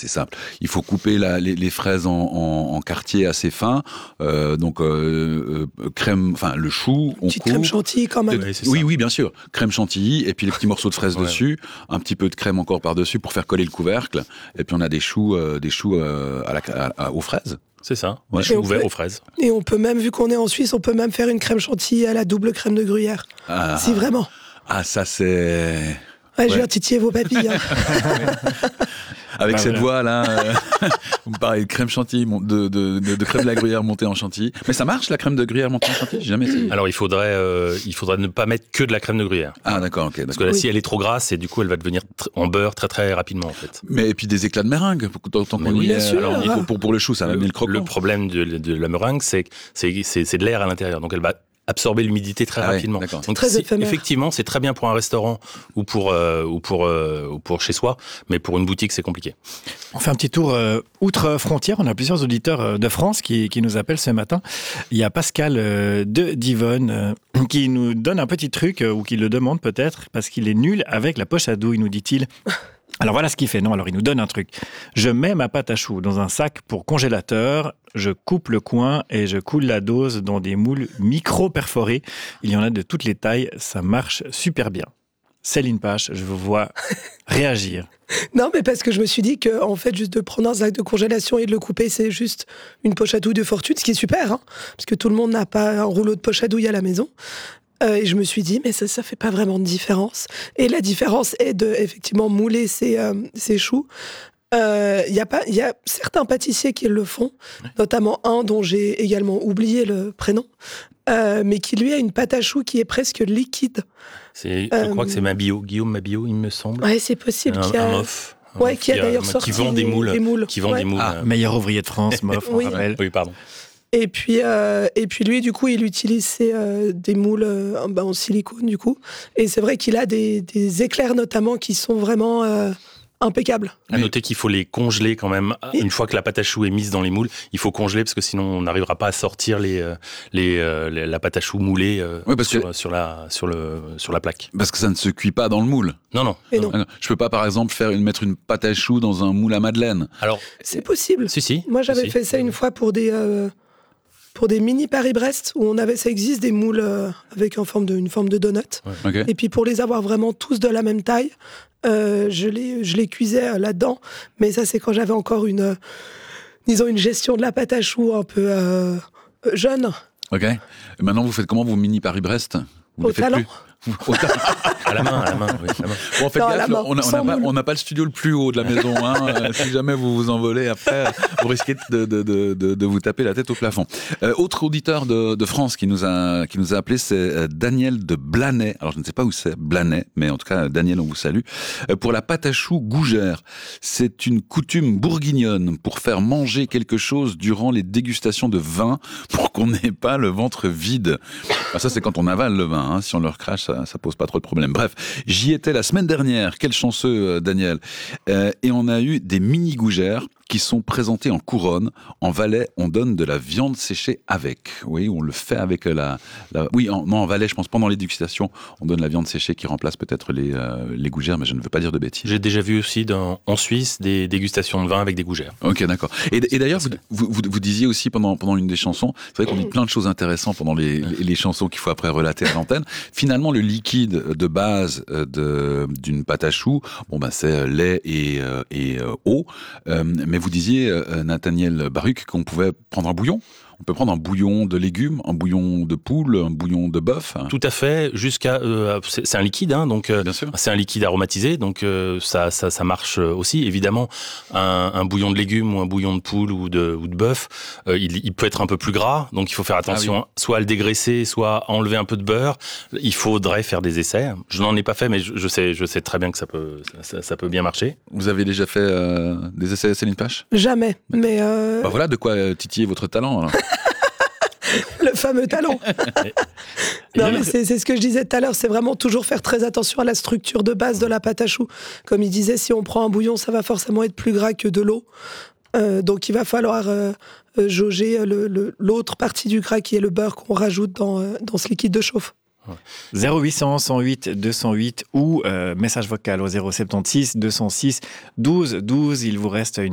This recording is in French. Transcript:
c'est simple. Il faut couper les fraises en quartiers assez fins. Crème, enfin le chou, on coupe. Crème chantilly quand même. Oui, bien sûr. Crème chantilly et puis les petits morceaux de fraises dessus, un petit peu de crème encore par-dessus pour faire coller le couvercle. Et puis on a des choux aux fraises. C'est ça, des choux ouverts aux fraises. Et on peut même, vu qu'on est en Suisse, on peut même faire une crème chantilly à la double crème de gruyère. Si vraiment. Ah, ça c'est... Ouais, je viens titiller vos papilles. Avec cette voix là, vous me parlez de crème chantilly, de crème de la gruyère montée en chantilly. Mais ça marche la crème de gruyère montée en chantilly? J'ai jamais essayé. Alors il faudrait ne pas mettre que de la crème de gruyère. Ah d'accord, ok. Parce que là, si elle est trop grasse, et du coup elle va devenir en beurre très très rapidement en fait. Mais et puis des éclats de meringue, tant qu'on y est. Alors pour le chou, ça va mettre le croquant. Le problème de la meringue, c'est de l'air à l'intérieur, donc elle va absorber l'humidité très rapidement. Donc très effectivement, c'est très bien pour un restaurant ou pour chez soi, mais pour une boutique, c'est compliqué. On fait un petit tour outre-frontière. On a plusieurs auditeurs de France qui nous appellent ce matin. Il y a Pascal de Divonne qui nous donne un petit truc, ou qui le demande peut-être, parce qu'il est nul avec la poche à douille, nous dit-il. Alors voilà ce qu'il fait. Non, alors il nous donne un truc. Je mets ma pâte à choux dans un sac pour congélateur, je coupe le coin et je coule la dose dans des moules micro-perforés. Il y en a de toutes les tailles, ça marche super bien. Céline Pache, je vous vois réagir. Non, mais parce que je me suis dit que, en fait, juste de prendre un sac de congélation et de le couper, c'est juste une poche à douille de fortune, ce qui est super, hein, parce que tout le monde n'a pas un rouleau de poche à douille à la maison. Et je me suis dit, mais ça fait pas vraiment de différence. Et la différence est de, effectivement, mouler ces choux. Il y a certains pâtissiers qui le font, notamment un dont j'ai également oublié le prénom, mais qui lui a une pâte à choux qui est presque liquide. Je crois que c'est Guillaume Mabillot, il me semble. Ouais, c'est possible. Un MOF. Qui a d'ailleurs sorti qui vend des moules. Qui vend des moules. Meilleur ouvrier de France, MOF, on rappelle. Oui, pardon. Et puis lui, du coup, il utilise des moules en silicone, du coup. Et c'est vrai qu'il a des éclairs, notamment, qui sont vraiment impeccable. À noter qu'il faut les congeler quand même. Une fois que la pâte à choux est mise dans les moules, il faut congeler parce que sinon on n'arrivera pas à sortir la pâte à choux moulée sur la plaque. Parce que ça ne se cuit pas dans le moule. Non. Je peux pas par exemple mettre une pâte à choux dans un moule à madeleine. Alors c'est possible. Si. Moi j'avais fait ça une fois pour des mini Paris-Brest où ça existe des moules avec une forme de donut. Ouais. Okay. Et puis pour les avoir vraiment tous de la même taille, je les cuisais là-dedans. Mais ça c'est quand j'avais encore une gestion de la pâte à choux un peu jeune. Ok. Et maintenant vous faites comment vos mini Paris-Brest? Vous au talent. À la main. Bon, faites gaffe, on n'a pas le studio le plus haut de la maison. Si jamais vous vous envolez après, vous risquez de vous taper la tête au plafond. Autre auditeur de France qui nous a appelé, c'est Daniel de Blanay. Alors je ne sais pas où c'est Blanay, mais en tout cas Daniel, on vous salue. Pour la pâte à choux gougère, c'est une coutume bourguignonne pour faire manger quelque chose durant les dégustations de vin pour qu'on n'ait pas le ventre vide. Alors ça c'est quand on avale le vin. Si on leur crache, ça pose pas trop de problème. Bref, j'y étais la semaine dernière. Quel chanceux, Daniel. Et on a eu des mini gougères qui sont présentés en couronne. En Valais, on donne de la viande séchée avec. Oui, on le fait avec en Valais, je pense, pendant les dégustations, on donne la viande séchée qui remplace peut-être les gougères, mais je ne veux pas dire de bêtises. J'ai déjà vu aussi en Suisse des dégustations de vin avec des gougères. Ok, d'accord. Et d'ailleurs, vous disiez aussi pendant une des chansons, c'est vrai qu'on dit plein de choses intéressantes pendant les chansons qu'il faut après relater à l'antenne. Finalement, le liquide de base d'une pâte à choux, c'est lait et eau. Mais vous disiez, Nathaniel Baruch, qu'on pouvait prendre un bouillon. On peut prendre un bouillon de légumes, un bouillon de poule, un bouillon de bœuf. Tout à fait, c'est un liquide, donc bien sûr. C'est un liquide aromatisé, donc ça marche aussi. Évidemment, un bouillon de légumes ou un bouillon de poule ou de bœuf, il peut être un peu plus gras, donc il faut faire attention, soit à le dégraisser, soit à enlever un peu de beurre. Il faudrait faire des essais. Je n'en ai pas fait, mais je sais très bien que ça peut bien marcher. Vous avez déjà fait des essais, Céline Pache ? Jamais, mais... voilà de quoi titiller votre talent, alors. Le fameux talent. Non, mais c'est ce que je disais tout à l'heure, c'est vraiment toujours faire très attention à la structure de base de la pâte à choux. Comme il disait, si on prend un bouillon, ça va forcément être plus gras que de l'eau. Donc il va falloir jauger l'autre partie du gras qui est le beurre qu'on rajoute dans ce liquide de chauffe. 0800 108 208 ou message vocal au 076 206 12 12. Il vous reste une